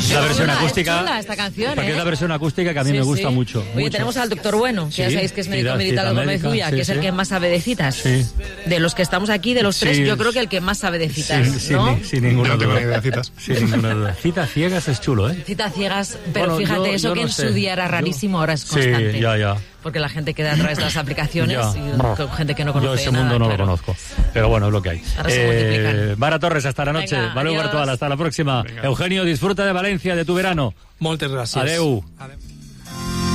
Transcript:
La versión acústica. Es chula esta canción, porque es la versión acústica que a mí me gusta mucho. Oye, tenemos al doctor Bueno, que ya sabéis que es médico militar de Gómez Ulla, que es el que más sabe de citas. Sí. De los que estamos aquí, de los tres, yo creo que el que más sabe de citas, ¿no? Sin ninguna No tengo duda. ni idea de citas. Sin ninguna duda. Citas ciegas es chulo, ¿eh? Citas ciegas, pero Bueno, fíjate, yo eso que no en sé. su día era rarísimo, ahora es constante. Sí, ya. Porque la gente queda a través de las aplicaciones y con gente que no conoce Yo ese nada, mundo no claro. lo conozco. Pero bueno, es lo que hay. Ahora se multiplican. Vara Torres, hasta la noche. Venga, Valeu adiós. Bartual, hasta la próxima. Eugenio, disfruta de Valencia, de tu verano. Moltes gràcies. Adeu. Adeu.